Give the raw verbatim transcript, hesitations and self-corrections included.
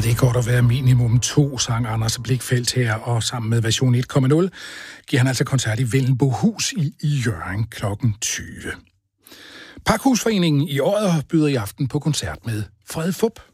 det er godt at være minimum to, sang Anders Blichfeldt her, og sammen med version et komma nul giver han altså koncert i Vellenbohus i, i Hjørring klokken tyve. Pakhusforeningen i Odder byder i aften på koncert med Frede Fup.